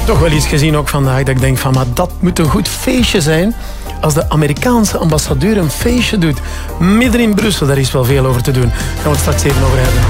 Toch wel iets gezien ook vandaag dat ik denk van, maar dat moet een goed feestje zijn als de Amerikaanse ambassadeur een feestje doet. Midden in Brussel, daar is wel veel over te doen. Daar gaan we het straks even over hebben.